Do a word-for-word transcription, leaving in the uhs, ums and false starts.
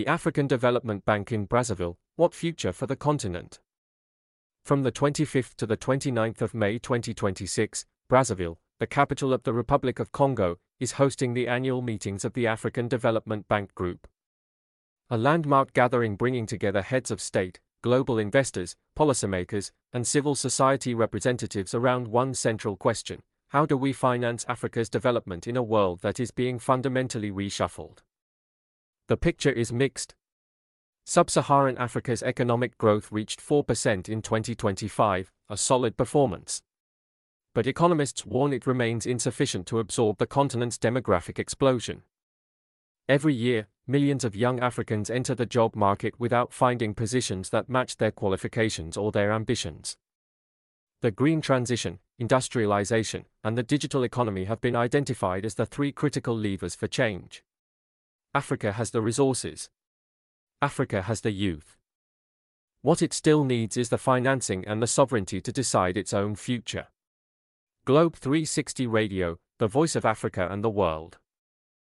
The African Development Bank in Brazzaville, what future for the continent? From the twenty-fifth to the twenty-ninth of May twenty twenty-six, Brazzaville, the capital of the Republic of Congo, is hosting the annual meetings of the African Development Bank Group. A landmark gathering bringing together heads of state, global investors, policymakers, and civil society representatives around one central question: how do we finance Africa's development in a world that is being fundamentally reshuffled? The picture is mixed. Sub-Saharan Africa's economic growth reached four percent in twenty twenty-five, a solid performance. But economists warn it remains insufficient to absorb the continent's demographic explosion. Every year, millions of young Africans enter the job market without finding positions that match their qualifications or their ambitions. The green transition, industrialization, and the digital economy have been identified as the three critical levers for change. Africa has the resources. Africa has the youth. What it still needs is the financing and the sovereignty to decide its own future. Globe three sixty Radio, the voice of Africa and the world.